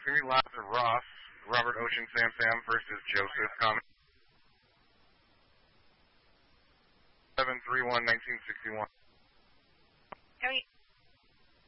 going to be lots of Ross, Robert Ocean, Sam versus Joseph. Comment. 731-1961. How many